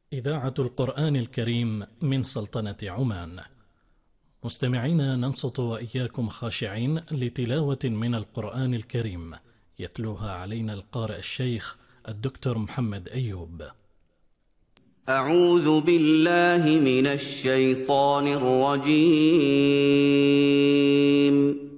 إذاعة القرآن الكريم من سلطنة عمان. مستمعينا، ننصت وإياكم خاشعين لتلاوة من القرآن الكريم يتلوها علينا القارئ الشيخ الدكتور محمد أيوب. أعوذ بالله من الشيطان الرجيم.